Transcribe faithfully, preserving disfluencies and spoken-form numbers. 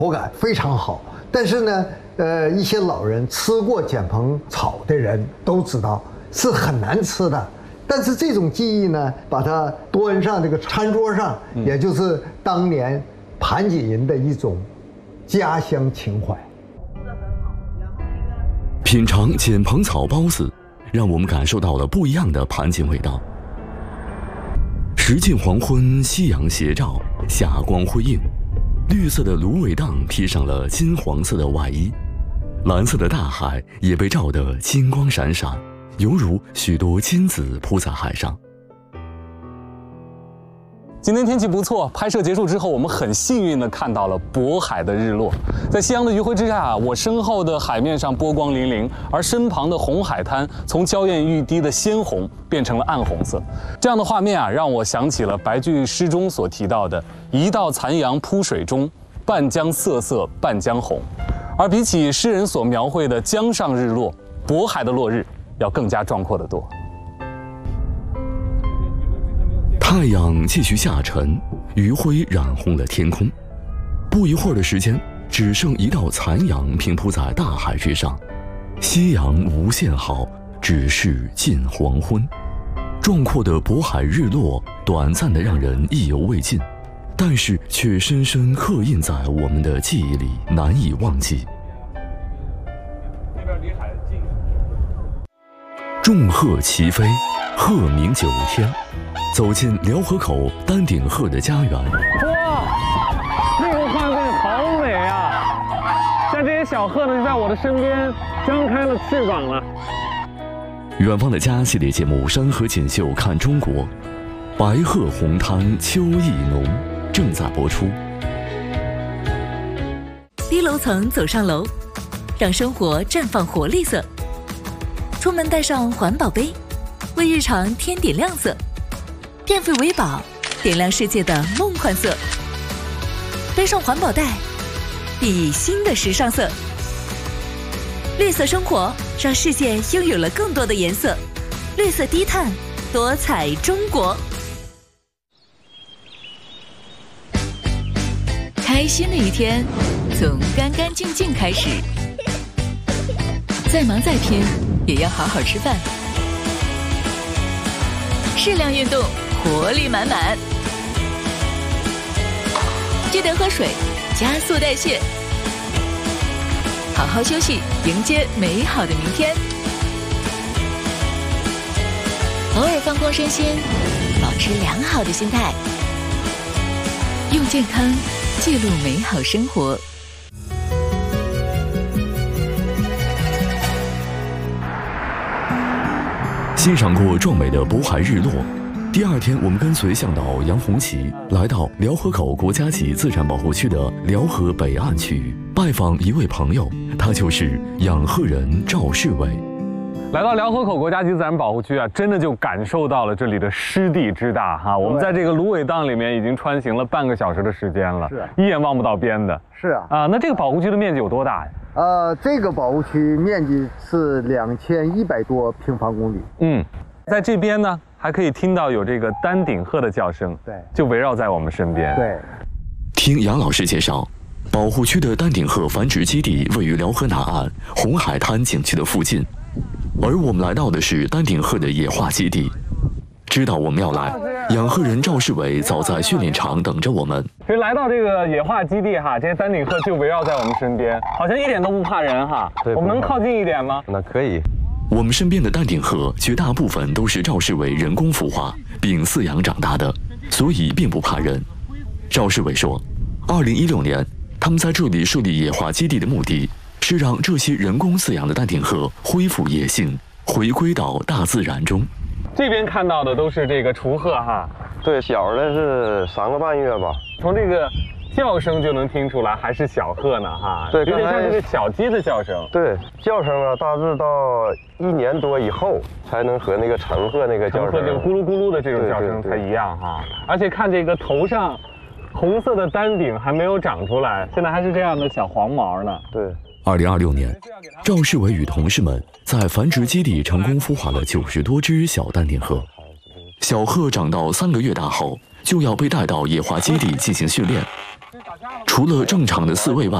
口感非常好。但是呢，呃，一些老人吃过剪蓬草的人都知道是很难吃的。但是这种技艺呢，把它端上这个餐桌上，嗯、也就是当年盘锦人的一种家乡情怀。 品尝剪蓬草包子，让我们感受到了不一样的盘锦味道。时近黄昏，夕阳斜照，霞光辉映，绿色的芦苇荡披上了金黄色的外衣，蓝色的大海也被照得金光闪闪，犹如许多金子铺在海上。 今天天气不错，拍摄结束之后，我们很幸运地看到了渤海的日落。在夕阳的余晖之下，我身后的海面上波光粼粼，而身旁的红海滩从娇艳欲滴的鲜红变成了暗红色。这样的画面啊，让我想起了白居易诗中所提到的“一道残阳铺水中，半江瑟瑟半江红”。而比起诗人所描绘的江上日落，渤海的落日要更加壮阔得多。 太阳继续下沉，余晖染红了天空。不一会儿的时间，只剩一道残阳平铺在大海之上。夕阳无限好，只是近黄昏。壮阔的渤海日落，短暂的让人意犹未尽，但是却深深刻印在我们的记忆里，难以忘记。众鹤齐飞，鹤鸣九天。走进辽河口丹顶鹤的家园。 哇，这个画面好美啊！像这些小鹤呢，就在我的身边张开了翅膀了。 远方的家系列节目《山河锦绣看中国》，白鹤红滩秋意浓，正在播出。 低楼层走上楼，让生活绽放活力色。出门带上环保杯，为日常添点亮色。电费为宝，点亮世界的梦幻色。背上环保袋，熠熠新的时尚色。绿色生活，让世界拥有了更多的颜色。绿色低碳，多彩中国。开心的一天，从干干净净开始。再忙再拼，也要好好吃饭。适量运动，活力满满。记得喝水，加速代谢。好好休息，迎接美好的明天。偶尔放空身心，保持良好的心态，用健康记录美好生活。 欣赏过壮美的渤海日落，第二天我们跟随向导杨红旗来到辽河口国家级自然保护区的辽河北岸区域，拜访一位朋友，他就是养鹤人赵世伟。 来到辽河口国家级自然保护区啊，真的就感受到了这里的湿地之大哈。我们在这个芦苇荡里面已经穿行了半个小时的时间了，是、啊、一眼望不到边的。 是啊， 啊，那这个保护区的面积有多大呀？ 呃，这个保护区面积是两千一百多平方公里。 嗯，在这边呢，还可以听到有这个丹顶鹤的叫声，对，就围绕在我们身边。 对， 听杨老师介绍，保护区的丹顶鹤繁殖基地位于辽河南岸红海滩景区的附近，而我们来到的是丹顶鹤的野化基地。知道我们要来，养鹤人赵世伟早在训练场等着我们。 其实来到这个野化基地哈，这些丹顶鹤就围绕在我们身边，好像一点都不怕人哈。对，我们能靠近一点吗？ 那可以。 我们身边的丹顶鹤绝大部分都是赵世伟人工孵化并饲养长大的，所以并不怕人。赵世伟说，二零一六年他们在这里设立野化基地的目的是让这些人工饲养的丹顶鹤恢复野性，回归到大自然中。 这边看到的都是这个雏鹤哈， 对，小的是三个半月吧。 从这个叫声就能听出来还是小鹤呢哈， 对， 有点像这个小鸡的叫声。 对，叫声啊，大致到一年多以后才能和那个橙鹤那个叫声， 橙鹤这个咕噜咕噜的这种叫声才一样哈。而且看这个头上红色的丹顶还没有长出来，现在还是这样的小黄毛呢。 对。 二零二六年，赵世伟与同事们在繁殖基地成功孵化了九十多只小丹顶鹤。小鹤长到三个月大后，就要被带到野化基地进行训练。 除了正常的自慰外，